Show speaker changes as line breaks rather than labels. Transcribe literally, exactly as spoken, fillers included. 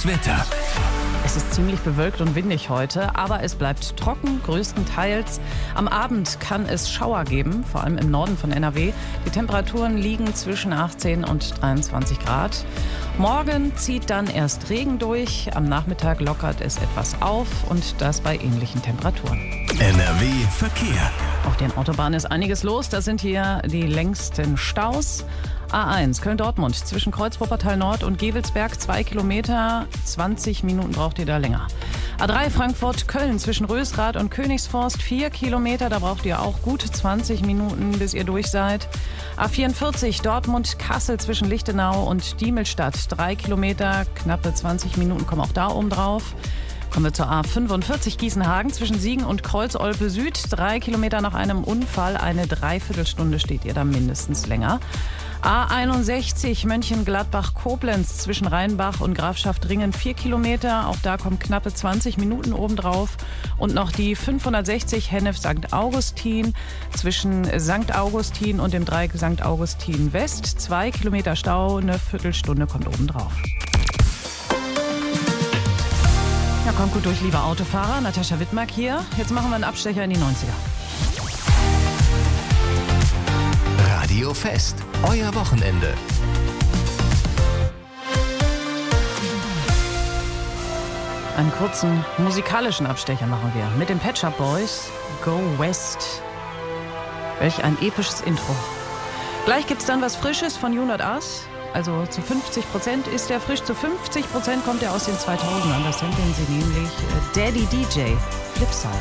Das Wetter.
Es ist ziemlich bewölkt und windig heute, aber es bleibt trocken, größtenteils. Am Abend kann es Schauer geben, vor allem im Norden von N R W. Die Temperaturen liegen zwischen achtzehn und dreiundzwanzig Grad. Morgen zieht dann erst Regen durch, am Nachmittag lockert es etwas auf und das bei ähnlichen Temperaturen.
N R W Verkehr.
Auf den Autobahnen ist einiges los, das sind hier die längsten Staus. A eins Köln-Dortmund zwischen Kreuz-Wuppertal Nord und Gevelsberg, zwei Kilometer, zwanzig Minuten braucht ihr da länger. A drei Frankfurt-Köln zwischen Rösrath und Königsforst, vier Kilometer, da braucht ihr auch gut zwanzig Minuten, bis ihr durch seid. A vierundvierzig Dortmund-Kassel zwischen Lichtenau und Diemelstadt, drei Kilometer, knappe zwanzig Minuten kommen auch da oben drauf. Kommen wir zur A fünfundvierzig Gießenhagen zwischen Siegen und Kreuz-Olpe Süd. Drei Kilometer nach einem Unfall, eine Dreiviertelstunde steht ihr da mindestens länger. A einundsechzig Mönchengladbach-Koblenz zwischen Rheinbach und Grafschaft-Ringen, vier Kilometer. Auch da kommen knappe zwanzig Minuten obendrauf. Und noch die fünfhundertsechzig Hennef-Sankt Augustin zwischen Sankt Augustin und dem Dreieck Sankt Augustin West. Zwei Kilometer Stau, eine Viertelstunde kommt obendrauf. Ja, kommt gut durch, lieber Autofahrer. Natascha Wittmark hier. Jetzt machen wir einen Abstecher in die neunziger.
Radio Fest. Euer Wochenende.
Einen kurzen musikalischen Abstecher machen wir mit den Pet Shop Boys. Go West. Welch ein episches Intro. Gleich gibt's dann was Frisches von You Not Us. Also zu fünfzig Prozent ist er frisch, zu fünfzig Prozent kommt er aus den zweitausendern. Das samplen sie nämlich Daddy D J, Flipside.